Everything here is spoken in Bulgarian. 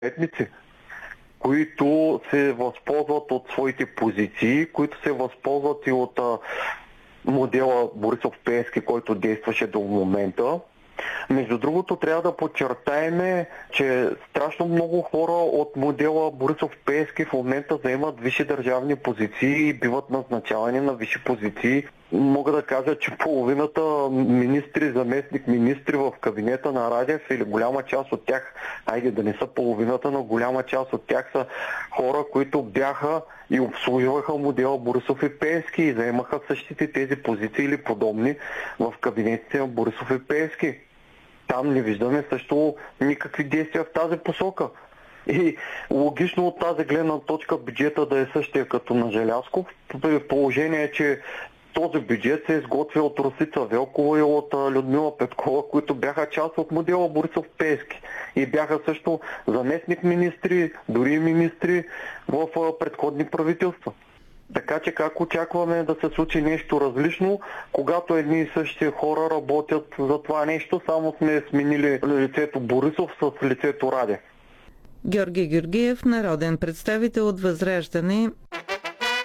етници, които се възползват от своите позиции, които се възползват и от модела Борисов-Пеевски, който действаше до момента. Между другото, трябва да подчертаем, че страшно много хора от модела Борисов-Пеевски в момента заемат висши държавни позиции и биват назначавани на висши позиции. Мога да кажа, че половината министри, заместник министри в кабинета на Радев или голяма част от тях, айде да не са половината, но голяма част от тях са хора, които бяха и обслужваха модела Борисов и Пеевски и заемаха същите тези позиции или подобни в кабинетите на Борисов и Пеевски. Там не виждаме също никакви действия в тази посока. И логично от тази гледна точка бюджета да е същия като на Желязков, при положение, че този бюджет се изготвя от Росица Велкова и от Людмила Петкова, които бяха част от модела Борисов-Пеевски. И бяха също заместник министри, дори министри в предходни правителства. Така че как очакваме да се случи нещо различно, когато едни и същи хора работят за това нещо, само сме сменили лицето Борисов с лицето Радев. Георги Георгиев, народен представител от Възраждане,